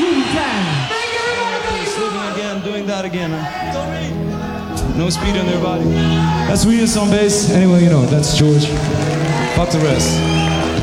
Slipping again, doing that again. No speed on their body. That's Sweetest on bass. Anyway, you know, that's George. Fuck the rest.